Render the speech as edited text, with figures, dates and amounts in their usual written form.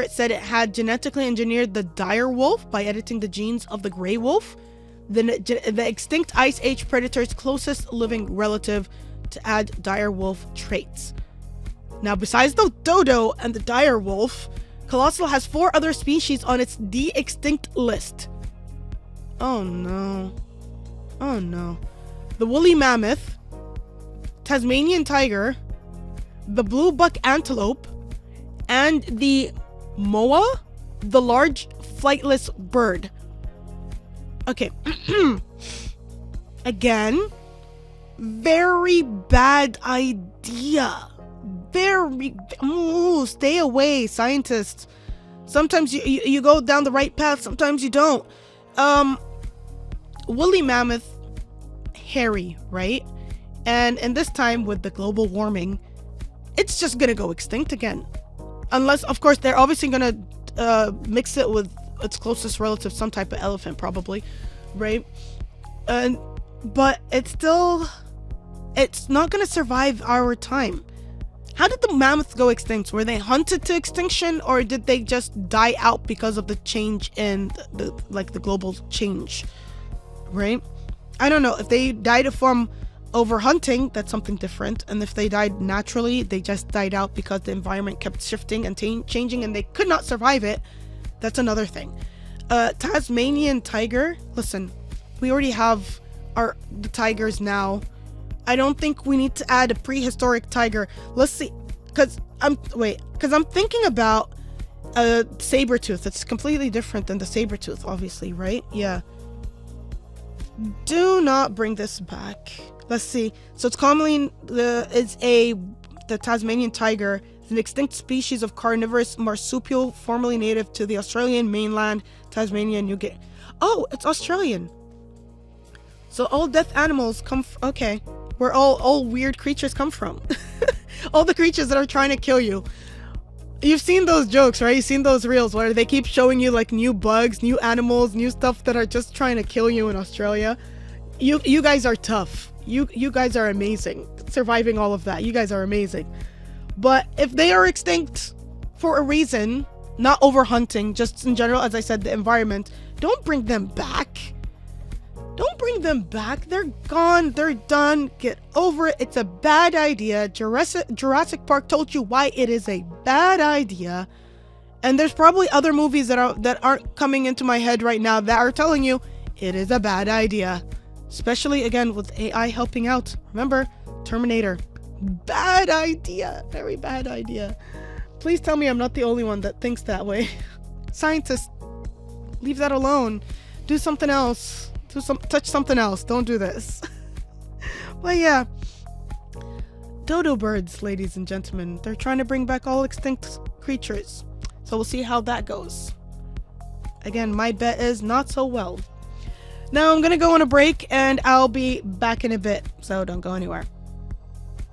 it said it had genetically engineered the dire wolf by editing the genes of the gray wolf, the extinct Ice Age predator's closest living relative, to add dire wolf traits. Now, besides the dodo and the dire wolf, Colossal has 4 other species on its de-extinct list. Oh no. Oh no. The woolly mammoth, Tasmanian tiger, the blue buck antelope, and the moa, the large flightless bird. Okay. Again, very bad idea. Stay away, scientists. Sometimes you go down the right path, sometimes you don't. Woolly mammoth, hairy, right? And this time with the global warming, it's just gonna go extinct again. Unless, of course, they're obviously gonna mix it with its closest relative, some type of elephant, probably, right? But it's not gonna survive our time. How did the mammoths go extinct? Were they hunted to extinction, or did they just die out because of the change in the global change, right? I don't know. If they died from overhunting, that's something different. And if they died naturally, they just died out because the environment kept shifting and changing and they could not survive it, that's another thing. Tasmanian tiger, listen, we already have the tigers now. I don't think we need to add a prehistoric tiger. Let's see, because I'm thinking about a saber-tooth. It's completely different than the saber-tooth, obviously, right? Yeah. Do not bring this back. Let's see. So it's commonly the Tasmanian tiger is an extinct species of carnivorous marsupial formerly native to the Australian mainland, Tasmania, and New Guinea. Oh, it's Australian. So all death animals come okay. Where all weird creatures come from. All the creatures that are trying to kill you. You've seen those jokes, right? You've seen those reels where they keep showing you like new bugs, new animals, new stuff that are just trying to kill you in Australia. You guys are tough. You guys are amazing. Surviving all of that. You guys are amazing. But if they are extinct for a reason, not overhunting, just in general, as I said, the environment, don't bring them back. Don't bring them back. They're gone. They're done. Get over it. It's a bad idea. Jurassic Park told you why it is a bad idea. And there's probably other movies that aren't coming into my head right now that are telling you it is a bad idea. Especially, again, with AI helping out. Remember, Terminator. Bad idea. Very bad idea. Please tell me I'm not the only one that thinks that way. Scientists, leave that alone. Do something else. Touch something else. Don't do this. But yeah, dodo birds, ladies and gentlemen, they're trying to bring back all extinct creatures, so we'll see how that goes. Again, my bet is not so well. Now I'm gonna go on a break and I'll be back in a bit, so don't go anywhere.